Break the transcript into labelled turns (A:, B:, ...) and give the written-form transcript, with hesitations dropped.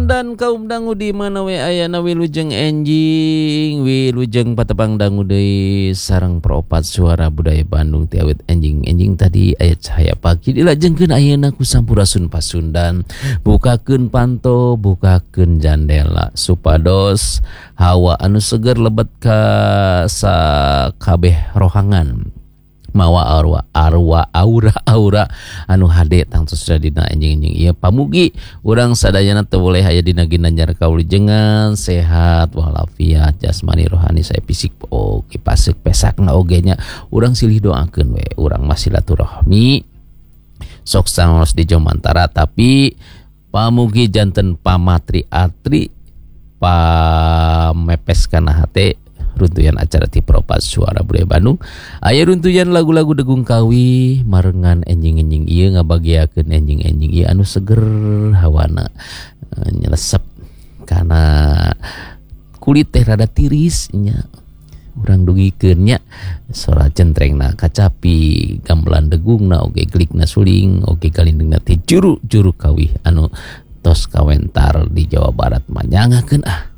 A: Pasundan kaum dangu di mana we ayana wilujeng enjing wilujeng patepang dangu deui sareng peropat suara budaya Bandung ti awit enjing tadi aya cahaya pagi dilajengkeun ayeuna ku sampurasun Pasundan bukakeun panto bukakeun jandela supados hawa anu seger lebet ka sakabeh rohangan mawa aura anu hade tangtus dina enjing-enjing ieu pamugi urang sadayana teu boleh aya dina ginanjar kawilujengan sehat walafiat jasmani rohani sae fisik oge pasek pesakna oge nya urang silih doakeun we urang mah silaturahmi sok saos di Jomantara tapi pamugi janten pamatri atri pamepes kana hate runtuyan acara ti Peropat Suara Budaya Bandung aya runtuyan lagu-lagu degung kawi marengan enjing-enjing ieu ngabagiakeun enjing-enjing ieu anu seger hawana nyelesep kana kulit teh rada tiris nya urang dugikeun nya sora centrengna kacapi gamelan degungna oge glikna suling oge galindengna ti juru kawi anu tos kawentar di Jawa Barat mah nyangakeun